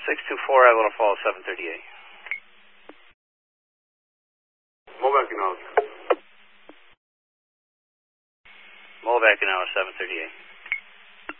624, I will follow 738. Mobile Okinawa. Mobile Okinawa 738.